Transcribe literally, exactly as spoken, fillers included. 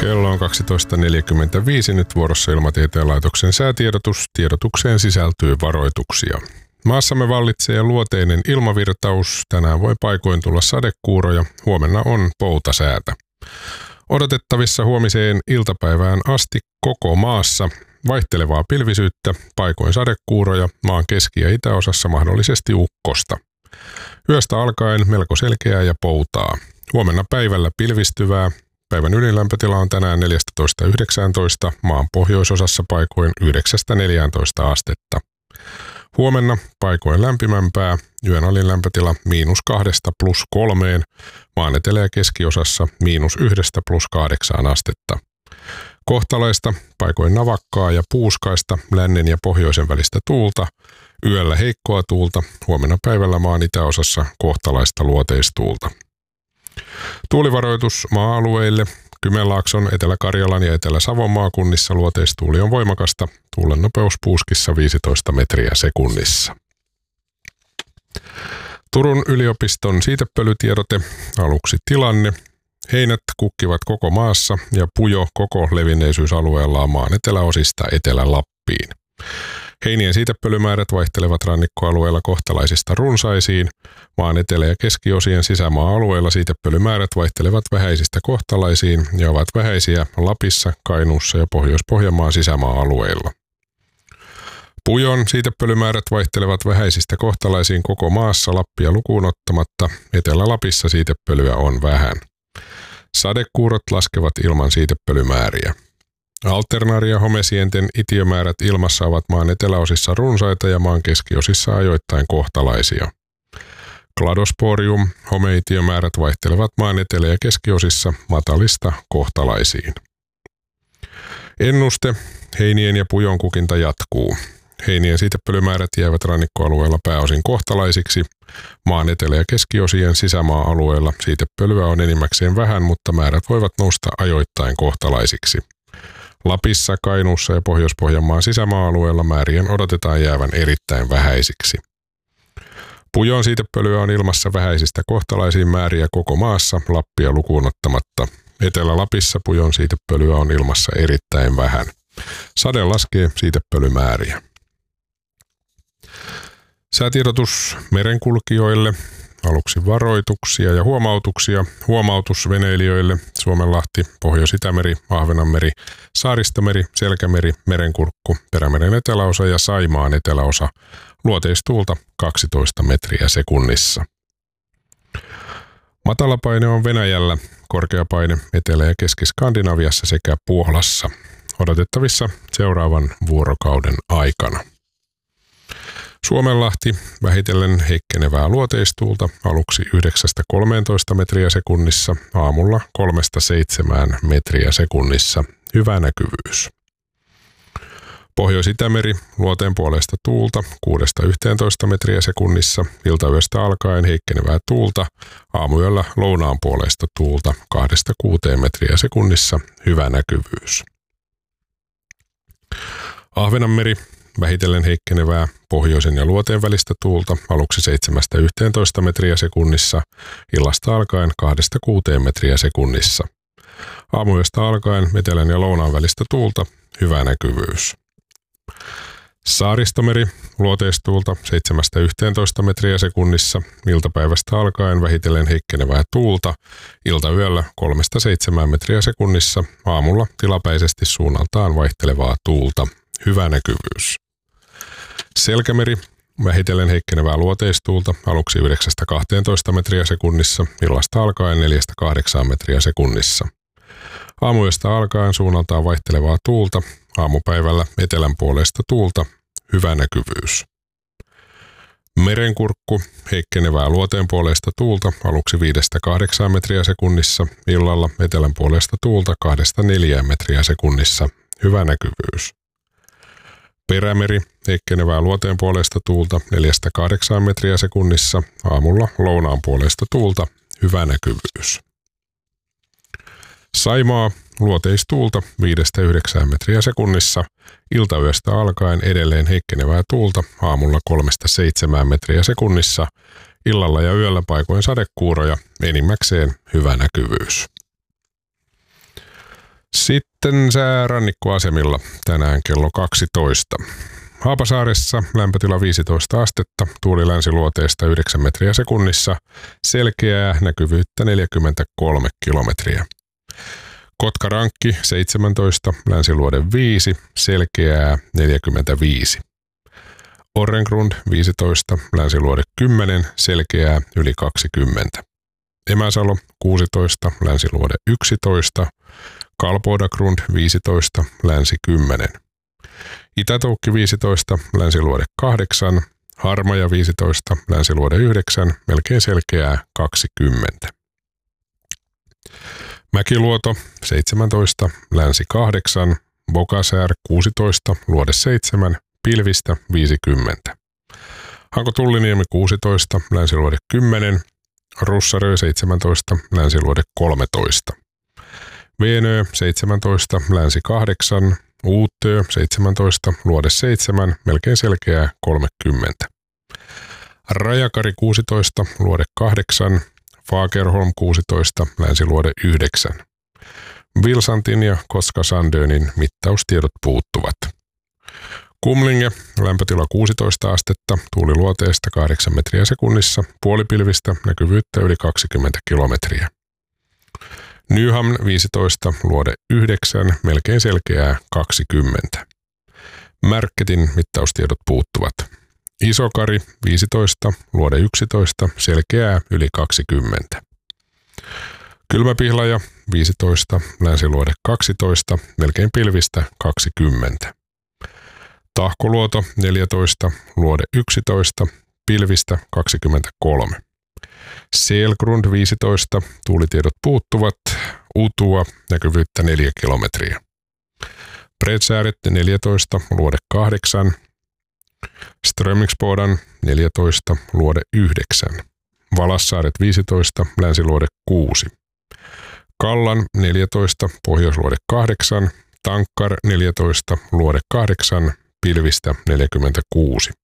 Kello on kaksitoista neljäkymmentäviisi, nyt vuorossa Ilmatieteen laitoksen säätiedotus. Tiedotukseen sisältyy varoituksia. Maassamme vallitsee luoteinen ilmavirtaus. Tänään voi paikoin tulla sadekuuroja. Huomenna on poutasäätä. Odotettavissa huomiseen iltapäivään asti koko maassa vaihtelevaa pilvisyyttä, paikoin sadekuuroja, maan keski- ja itäosassa mahdollisesti ukkosta. Yöstä alkaen melko selkeää ja poutaa. Huomenna päivällä pilvistyvää. Päivän ylilämpötila on tänään neljätoista yhdeksäntoista, maan pohjoisosassa paikoin yhdeksästä neljääntoista astetta. Huomenna paikoin lämpimämpää, yön alinlämpötila miinus kahdesta plus kolmeen, maan etelä- ja keskiosassa miinus yhdestä plus kahdeksaan astetta. Kohtalaista, paikoin navakkaa ja puuskaista, lännen ja pohjoisen välistä tuulta, yöllä heikkoa tuulta, huomenna päivällä maan itäosassa kohtalaista luoteistuulta. Tuulivaroitus maa-alueille. Kymenlaakson, Etelä-Karjalan ja Etelä-Savon maakunnissa luoteistuuli on voimakasta. Tuulen nopeus puuskissa viisitoista metriä sekunnissa. Turun yliopiston siitepölytiedote. Aluksi tilanne. Heinät kukkivat koko maassa ja pujo koko levinneisyysalueellaan maan eteläosista Etelä-Lappiin. Heinien siitepölymäärät vaihtelevat rannikkoalueella kohtalaisista runsaisiin. Maan etelä- ja keskiosien sisämaa-alueilla siitepölymäärät vaihtelevat vähäisistä kohtalaisiin ja ovat vähäisiä Lapissa, Kainuussa ja Pohjois-Pohjanmaan sisämaa-alueilla. Pujon siitepölymäärät vaihtelevat vähäisistä kohtalaisiin koko maassa Lappia lukuun ottamatta. Etelä-Lapissa siitepölyä on vähän. Sadekuurot laskevat ilman siitepölymääriä. Alternaari- ja homesienten itiömäärät ilmassa ovat maan eteläosissa runsaita ja maan keskiosissa ajoittain kohtalaisia. Kladosporium, homeitiömäärät vaihtelevat maan etelä- ja keskiosissa matalista kohtalaisiin. Ennuste. Heinien ja pujon kukinta jatkuu. Heinien siitepölymäärät jäävät rannikkoalueella pääosin kohtalaisiksi. Maan etelä- ja keskiosien sisämaa-alueella siitepölyä on enimmäkseen vähän, mutta määrät voivat nousta ajoittain kohtalaisiksi. Lapissa, Kainuussa ja Pohjois-Pohjanmaan sisämaa-alueella määrien odotetaan jäävän erittäin vähäisiksi. Pujon siitepölyä on ilmassa vähäisistä kohtalaisiin määriä koko maassa, Lappia lukuun ottamatta. Etelä-Lapissa pujon siitepölyä on ilmassa erittäin vähän. Sade laskee siitepölymääriä. Säätiedotus merenkulkijoille. Aluksi varoituksia ja huomautuksia. Huomautus veneilijöille Suomenlahti, Pohjois-Itämeri, Ahvenanmeri, Saaristomeri, Selkämeri, Merenkurkku, Perämeren eteläosa ja Saimaan eteläosa. Luoteistuulta kaksitoista metriä sekunnissa. Matalapaine on Venäjällä, korkeapaine Etelä- ja Keski-Skandinaviassa sekä Puolassa. Odotettavissa seuraavan vuorokauden aikana. Suomenlahti vähitellen heikkenevää luoteistuulta aluksi yhdeksästä kolmeentoista metriä sekunnissa, aamulla kolmesta seitsemään metriä sekunnissa. Hyvä näkyvyys. Pohjois-Itämeri luoteen puolesta tuulta kuudesta yhteentoista metriä sekunnissa, iltayöstä alkaen heikkenevää tuulta, aamuyöllä lounaan puolesta tuulta kahdesta kuuteen metriä sekunnissa. Hyvä näkyvyys. Ahvenanmeri vähitellen heikkenevää pohjoisen ja luoteen välistä tuulta aluksi seitsemästä yhteentoista metriä sekunnissa, illasta alkaen kahdesta kuuteen metriä sekunnissa. Aamuyöstä alkaen etelän ja lounaan välistä tuulta, hyvä näkyvyys. Saaristomeri luoteistuulta seitsemästä yhteentoista metriä sekunnissa, iltapäivästä alkaen vähitellen heikkenevää tuulta, iltayöllä kolmesta seitsemään metriä sekunnissa, aamulla tilapäisesti suunnaltaan vaihtelevaa tuulta. Hyvä näkyvyys. Selkämeri vähitellen heikkenevää luoteistuulta aluksi yhdeksästä kahteentoista metriä sekunnissa, illasta alkaen neljästä kahdeksaan metriä sekunnissa. Aamuyöstä alkaen suunnaltaan vaihtelevaa tuulta, aamupäivällä etelän puolesta tuulta, hyvä näkyvyys. Merenkurkku heikkenevää luoteen puolesta tuulta aluksi viidestä kahdeksaan metriä sekunnissa, illalla etelän puolesta tuulta kahdesta neljään metriä sekunnissa, hyvä näkyvyys. Perämeri heikkenevää luoteen puolesta tuulta neljästä kahdeksaan metriä sekunnissa, aamulla lounaan puolesta tuulta, hyvä näkyvyys. Saimaa luoteistuulta viidestä yhdeksään metriä sekunnissa, iltayöstä alkaen edelleen heikkenevää tuulta, aamulla kolmesta seitsemään metriä sekunnissa, illalla ja yöllä paikoin sadekuuroja, enimmäkseen hyvä näkyvyys. Sitten sää rannikkoasemilla tänään kello kaksitoista. Haapasaaressa lämpötila viisitoista astetta, tuuli länsiluoteesta yhdeksän metriä sekunnissa, selkeää näkyvyyttä neljäkymmentäkolme kilometriä. Kotkarankki seitsemäntoista, länsiluode viisi, selkeää neljäkymmentäviisi. Orrengrund viisitoista, länsiluode kymmenen, selkeää yli kaksikymmentä. Emäsalo kuusitoista, länsiluode yksitoista, Kalpodagrund viisitoista, länsi kymmenen. Itätoukki viisitoista, länsiluode kahdeksan, Harmaja viisitoista, länsiluode yhdeksän, melkein selkeää kaksikymmentä. Mäkiluoto seitsemäntoista, länsi kahdeksan, Bokasäär kuusitoista, luode seitsemän, pilvistä viisikymmentä. Hanko Tulliniemi kuusitoista, länsiluode kymmenen, Russarö seitsemäntoista, länsiluode kolmetoista. Veenö seitsemäntoista, länsi kahdeksan, Uutö seitsemäntoista, luode seitsemän, melkein selkeää kolmekymmentä. Rajakari kuusitoista, luode kahdeksan, Fagerholm kuusitoista, länsiluode yhdeksän. Vilsantin ja Koska-Sandönin mittaustiedot puuttuvat. Kumlinge, lämpötila kuusitoista astetta, tuuli luoteesta kahdeksan metriä sekunnissa, puolipilvistä, näkyvyyttä yli kaksikymmentä kilometriä. Nyhamn viisitoista, luode yhdeksän, melkein selkeää kaksikymmentä. Märketin mittaustiedot puuttuvat. Isokari viisitoista, luode yksitoista, selkeää yli kaksikymmentä. Kylmäpihlaja viisitoista, länsiluode kaksitoista, melkein pilvistä kaksikymmentä. Tahkoluoto neljätoista, luode yksitoista, pilvistä kaksikymmentäkolme. Selgrund viisitoista, tuulitiedot puuttuvat, Utua, näkyvyyttä neljä kilometriä. Bredsääret neljätoista, luode kahdeksan, Strömmingsbodan neljätoista, luode yhdeksän. Valassaaret viisitoista, länsiluode kuusi. Kallan neljätoista, pohjoisluode kahdeksan, Tankkar neljätoista, luode kahdeksan, pilvistä neljäkymmentäkuusi.